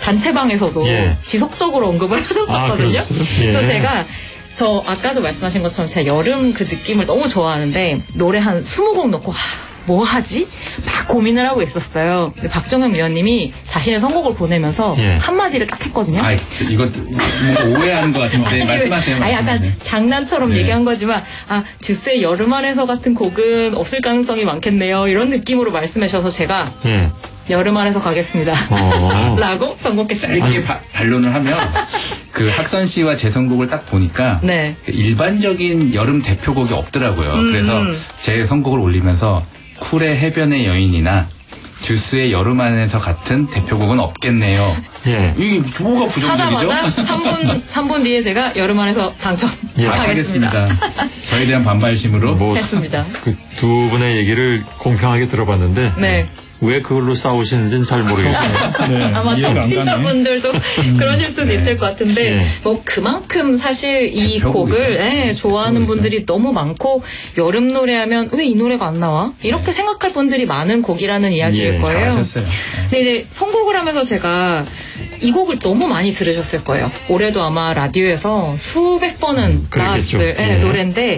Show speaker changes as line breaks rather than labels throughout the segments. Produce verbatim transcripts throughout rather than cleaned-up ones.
단체방에서도
예.
지속적으로 언급을 하셨었거든요.
아, 예.
그래서 제가 저 아까도 말씀하신 것처럼 제가 여름 그 느낌을 너무 좋아하는데 노래 한 스무 곡 넣고 하, 뭐 하지? 막 고민을 하고 있었어요. 근데 박정현 위원님이 자신의 선곡을 보내면서
예.
한마디를 딱 했거든요.
아, 이거 뭔가 오해하는 것 같은데 말씀하세요.
아, 약간
네.
장난처럼
네.
얘기한 거지만 아, 듀스의 여름 안에서 같은 곡은 없을 가능성이 많겠네요. 이런 느낌으로 말씀해 주셔서 제가
예.
여름 안에서 가겠습니다.
어.
라고 선곡했습니다.
짧게 바, 반론을 하면 그 학선 씨와 제 선곡을 딱 보니까
네.
일반적인 여름 대표곡이 없더라고요.
음.
그래서 제 선곡을 올리면서 쿨의 해변의 여인이나 듀스의 여름 안에서 같은 대표곡은 없겠네요.
예.
이게 뭐가 부정적이죠?
하자마자 삼 분, 삼 분 뒤에 제가 여름 안에서
예.
당첨하겠습니다.
하겠습니다. 저에 대한 반발심으로.
뭐,
했습니다.
그 두 분의 얘기를 공평하게 들어봤는데
네.
왜 그걸로 싸우시는지는 잘 모르겠어요.
네,
아마
이해가 안 가네.
청취자분들도 그러실 수도 있을 것 같은데
네.
뭐 그만큼 사실 이
대표곡이죠.
곡을 네, 좋아하는
대표곡이죠.
분들이 너무 많고 여름 노래하면 왜 이 노래가 안 나와? 이렇게 생각할 분들이 많은 곡이라는 이야기일
예,
거예요.
잘하셨어요.
근데 이제 선곡을 하면서 제가 이 곡을 너무 많이 들으셨을 거예요. 올해도 아마 라디오에서 수백 번은
그랬겠죠.
나왔을 네,
예.
노래인데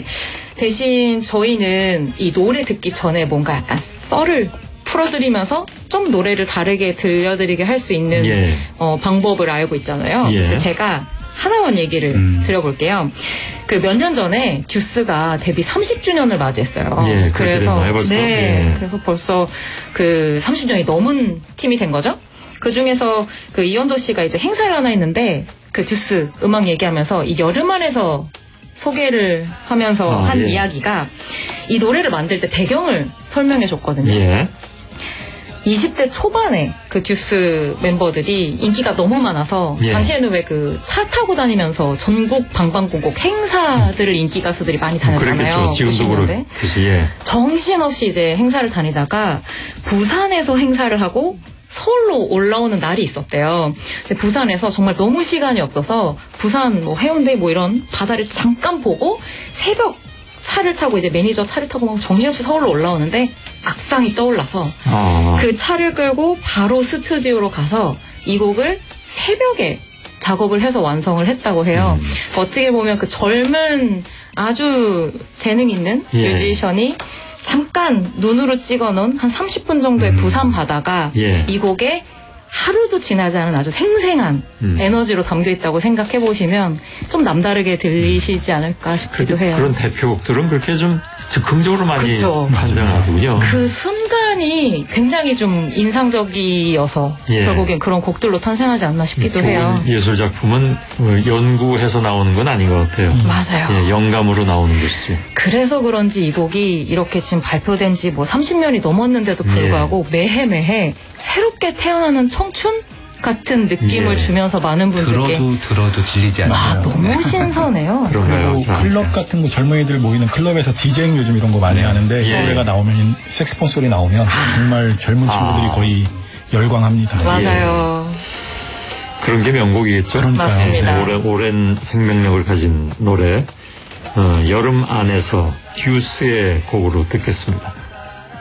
대신 저희는 이 노래 듣기 전에 뭔가 약간 썰을 풀어드리면서 좀 노래를 다르게 들려드리게 할 수 있는
예.
어, 방법을 알고 있잖아요.
예.
근데 제가 하나만 얘기를
음.
드려볼게요. 그 몇 년 전에 듀스가 데뷔 삼십 주년을 맞이했어요.
예, 그렇게
그래서
됐나요, 벌써?
네,
예.
그래서 벌써 그 삼십 년이 넘은 팀이 된 거죠. 그 중에서 그 이현도 씨가 이제 행사를 하나 했는데 그 듀스 음악 얘기하면서 이 여름 안에서 소개를 하면서
아,
한
예.
이야기가 이 노래를 만들 때 배경을 설명해 줬거든요.
예.
이십 대 초반에 그 듀스 멤버들이 인기가 너무 많아서
예.
당시에는 왜 그 차 타고 다니면서 전국 방방곡곡 행사들을 인기 가수들이 많이 다녔잖아요.
그랬겠죠. 지금도
구십 년대.
그렇듯이. 예.
정신없이 이제 행사를 다니다가 부산에서 행사를 하고 서울로 올라오는 날이 있었대요. 근데 부산에서 정말 너무 시간이 없어서 부산 뭐 해운대 뭐 이런 바다를 잠깐 보고 새벽 차를 타고 이제 매니저 차를 타고 막 정신없이 서울로 올라오는데 악상이 떠올라서
아.
그 차를 끌고 바로 스튜디오로 가서 이 곡을 새벽에 작업을 해서 완성을 했다고 해요.
음.
어떻게 보면 그 젊은 아주 재능 있는
예.
뮤지션이 잠깐 눈으로 찍어놓은 한 삼십 분 정도의
음.
부산 바다가
예.
이 곡에 하루도 지나지 않은 아주 생생한
음.
에너지로 담겨 있다고 생각해 보시면 좀 남다르게 들리시지 않을까 싶기도
그렇게,
해요.
그런 대표곡들은 그렇게 좀 즉흥적으로 많이
그쵸.
탄생하군요.
그 순간이 굉장히 좀 인상적이어서
예.
결국엔 그런 곡들로 탄생하지 않나 싶기도 해요.
좋은 예술 작품은 어, 연구해서 나오는 건 아닌 것 같아요.
맞아요.
예, 영감으로 나오는 것이죠.
그래서 그런지 이 곡이 이렇게 지금 발표된 지 뭐 삼십 년이 넘었는데도 불구하고
예.
매해 매해 새롭게 태어나는 청춘 같은 느낌을
예.
주면서 많은 분들께
들어도 들어도 질리지 않아요.
와 너무 신선해요.
그런가요?
그리고
자,
클럽 같은 거 젊은이들 모이는 클럽에서 디제잉 요즘 이런 거 많이 하는데 이
예.
노래가 나오면 색스폰 소리 나오면 정말 젊은 친구들이
아.
거의 열광합니다.
맞아요.
그런 게 명곡이겠죠.
그러니까요.
맞습니다.
오랜, 오랜 생명력을 가진 노래 어, 여름 안에서 듀스의 곡으로 듣겠습니다.